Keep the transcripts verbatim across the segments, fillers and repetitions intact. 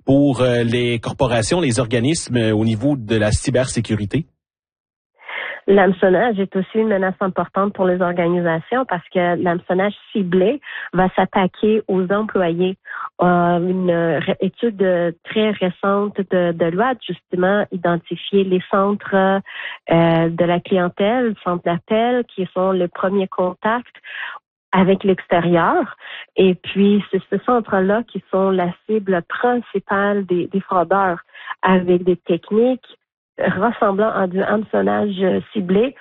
pour euh, les corporations, les organismes euh, au niveau de la cybersécurité? L'hameçonnage est aussi une menace importante pour les organisations parce que l'hameçonnage ciblé va s'attaquer aux employés. Euh, une ré- étude très récente de, de l'O A D, justement, identifié les centres euh, de la clientèle, centres d'appel, qui sont le premier contact avec l'extérieur. Et puis, c'est ces centres-là qui sont la cible principale des, des fraudeurs avec des techniques ressemblant à du hameçonnage ciblé.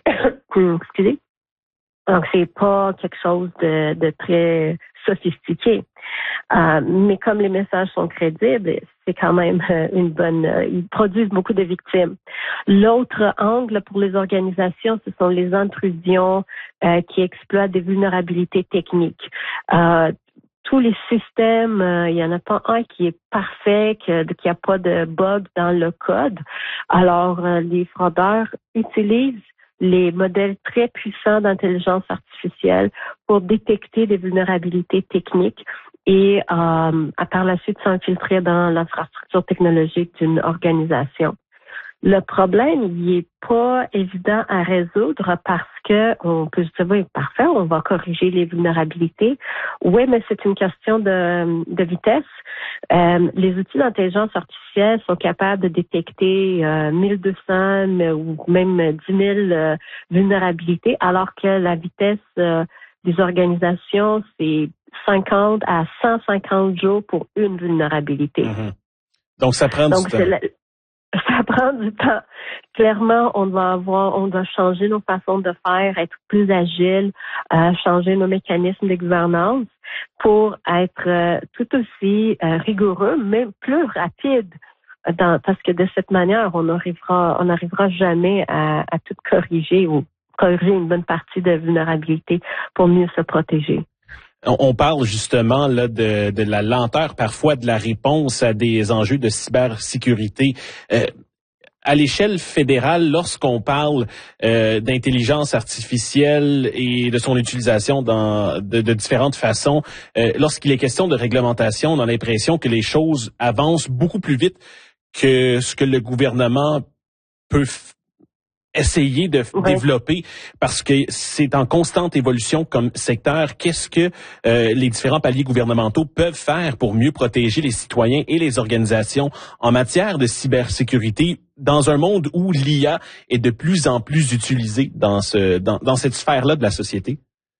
Excusez. Donc, c'est pas quelque chose de, de très sophistiqué. Euh, mais comme les messages sont crédibles, c'est quand même une bonne... Euh, ils produisent beaucoup de victimes. L'autre angle pour les organisations, ce sont les intrusions euh, qui exploitent des vulnérabilités techniques. Euh, tous les systèmes, euh, il n'y en a pas un qui est parfait, qu'il n'y a pas de bug dans le code. Alors, euh, les fraudeurs utilisent les modèles très puissants d'intelligence artificielle pour détecter des vulnérabilités techniques et euh, à par la suite s'infiltrer dans l'infrastructure technologique d'une organisation. Le problème, il est pas évident à résoudre parce que on peut se dire, oui, parfait, on va corriger les vulnérabilités. Oui, mais c'est une question de, de vitesse. Euh, les outils d'intelligence artificielle sont capables de détecter euh, mille deux cents ou même dix mille euh, vulnérabilités, alors que la vitesse euh, des organisations, c'est cinquante à cent cinquante jours pour une vulnérabilité. Mm-hmm. Donc, ça prend Donc, du temps. La, ça prend du temps. Clairement, on doit avoir, on doit changer nos façons de faire, être plus agile, euh, changer nos mécanismes de gouvernance pour être euh, tout aussi euh, rigoureux, mais plus rapide. Dans, parce que de cette manière, on n'arrivera, on n'arrivera jamais à, à tout corriger ou corriger une bonne partie de vulnérabilité pour mieux se protéger. On parle justement là de, de la lenteur parfois de la réponse à des enjeux de cybersécurité. Euh, à l'échelle fédérale, lorsqu'on parle euh, d'intelligence artificielle et de son utilisation dans de, de différentes façons, euh, lorsqu'il est question de réglementation, on a l'impression que les choses avancent beaucoup plus vite que ce que le gouvernement peut f- essayer de oui. développer, parce que c'est en constante évolution comme secteur. Qu'est-ce que euh, les différents paliers gouvernementaux peuvent faire pour mieux protéger les citoyens et les organisations en matière de cybersécurité dans un monde où l'I A est de plus en plus utilisée dans ce dans, dans cette sphère-là de la société?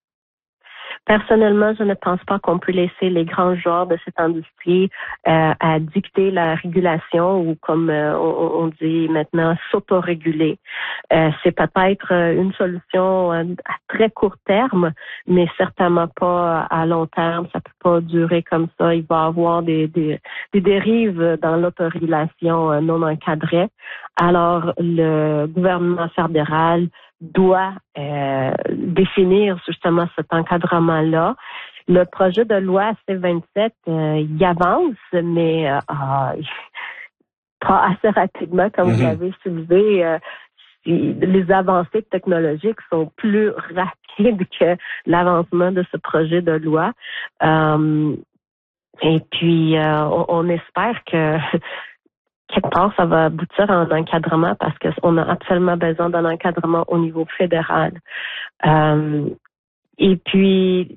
Personnellement, je ne pense pas qu'on peut laisser les grands joueurs de cette industrie euh, à dicter la régulation ou, comme euh, on, on dit maintenant, s'autoréguler. Euh, c'est peut-être une solution à très court terme, mais certainement pas à long terme. Ça peut pas durer comme ça. Il va y avoir des, des, des dérives dans l'autorégulation non encadrée. Alors, le gouvernement fédéral doit euh, définir justement cet encadrement-là. Le projet de loi C vingt-sept, euh, il avance, mais euh, pas assez rapidement, comme mm-hmm. vous l'avez soulevé. Euh, les avancées technologiques sont plus rapides que l'avancement de ce projet de loi. Euh, et puis, euh, on, on espère que quelque part, ça va aboutir à un encadrement parce qu'on a absolument besoin d'un encadrement au niveau fédéral. Euh, et puis,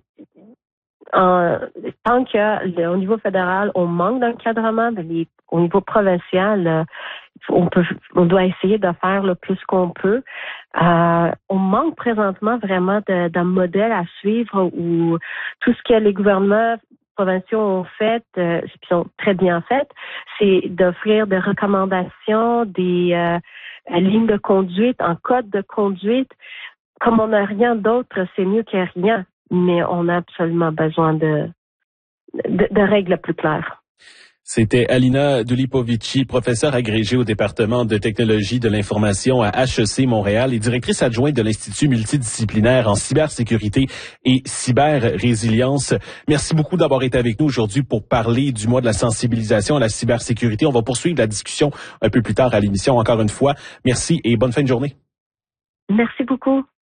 en, tant qu'au niveau fédéral, on manque d'encadrement, mais au niveau provincial, euh, on peut, on doit essayer de faire le plus qu'on peut. Euh, on manque présentement vraiment de, d'un modèle à suivre où tout ce que les gouvernements provinciaux ont fait, euh, qui sont très bien faites, c'est d'offrir des recommandations, des euh, lignes de conduite, en code de conduite. Comme on n'a rien d'autre, c'est mieux que rien, mais on a absolument besoin de, de, de règles plus claires. C'était Alina Dulipovici, professeure agrégée au département de technologie de l'information à H E C Montréal et directrice adjointe de l'Institut multidisciplinaire en cybersécurité et cyber-résilience. Merci beaucoup d'avoir été avec nous aujourd'hui pour parler du mois de la sensibilisation à la cybersécurité. On va poursuivre la discussion un peu plus tard à l'émission. Encore une fois, merci et bonne fin de journée. Merci beaucoup.